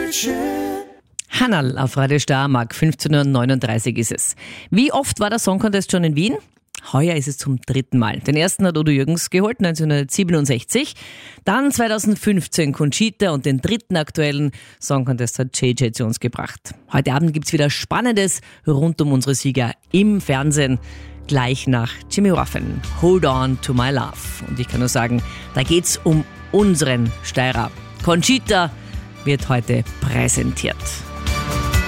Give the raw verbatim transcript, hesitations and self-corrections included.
Hannal auf Radio Steiermark, fünfzehn Uhr neununddreißig ist es. Wie oft war der Song Contest schon in Wien? Heuer ist es zum dritten Mal. Den ersten hat Udo Jürgens geholt, neunzehnhundertsiebenundsechzig. Dann zweitausendfünfzehn Conchita und den dritten aktuellen Song Contest hat J J zu uns gebracht. Heute Abend gibt's wieder Spannendes rund um unsere Sieger im Fernsehen. Gleich nach Jimmy Ruffin. Hold on to my love. Und ich kann nur sagen, da geht's um unseren Steirer. Conchita wird heute präsentiert.